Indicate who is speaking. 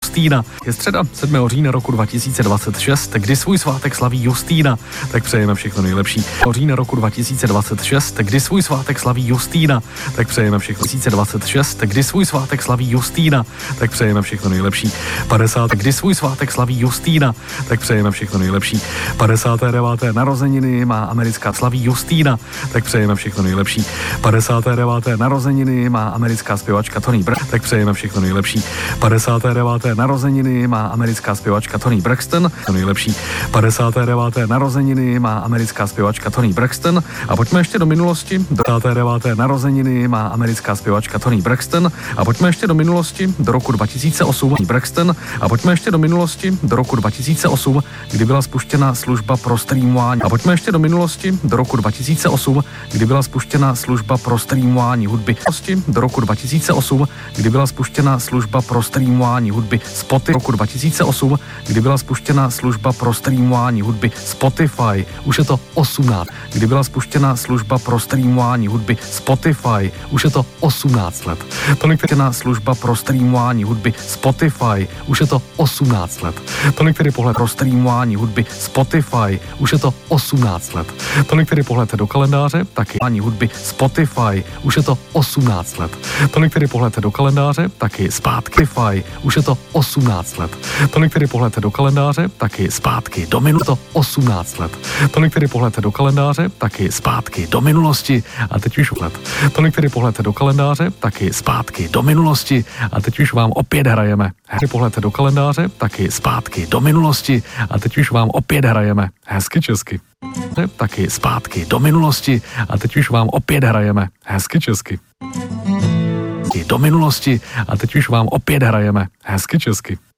Speaker 1: Justína. Je středa 7. října roku 2026, kdy svůj svátek slaví Justína. Tak přejeme všechno nejlepší. Října roku 2026, kdy svůj svátek slaví Justína. Tak přejeme všechno 2026, kdy svůj svátek slaví Justína. Tak přejeme všechno nejlepší. 50. kdy svůj svátek slaví Justína. Tak přejeme všechno nejlepší. 59. narozeniny má americká slaví Justína. Tak přejeme všechno nejlepší. 59. narozeniny má americká zpěvačka Toni Braxton. Tak přejeme všechno nejlepší. 59. narozeniny má americká zpěvačka Toni Braxton. To nejlepší. 59. narozeniny má americká zpěvačka Toni Braxton. A pojďme ještě do minulosti. 59. narozeniny má americká zpěvačka Toni Braxton. A pojďme ještě do minulosti, do roku 2008. Braxton. A pojďme ještě do minulosti, do roku 2008, kdy byla spuštěna služba pro streamování. A pojďme ještě do minulosti, do roku 2008, kdy byla spuštěna služba pro streamování hudby. Do roku 2008, kdy byla spuštěna služba pro streamování hudby Spotify. Roku 2008, kdy byla spuštěna služba pro streamování hudby Spotify. Už je to 18. Kdy byla spuštěna služba pro streamování hudby Spotify. Už je to 18 let. Tolik tedy služba pro streamování hudby Spotify. Už je to 18 let. Tolik tedy pohled pro streamování hudby Spotify. Už je to 18 let. Tolik tedy pohled do kalendáře, taky hudby Spotify. Už je to 18 let. Tolik tedy pohled do kalendáře, taky zpátky Spotify. Už je to 18 let. Tolik tedy pohled do kalendáře, taky zpátky do minulosti. 18 let. Tolik tedy pohled do kalendáře, taky zpátky do minulosti. A teď už let. Tolik tedy pohled do kalendáře, taky zpátky do minulosti. A teď už vám opět hrajeme. Pohled do kalendáře, taky zpátky do minulosti. A teď už vám opět hrajeme. Hezky česky. Taky zpátky do minulosti. A teď už vám opět hrajeme. Hezky česky. Do minulosti. A teď už vám opět hrajeme. Hezky česky.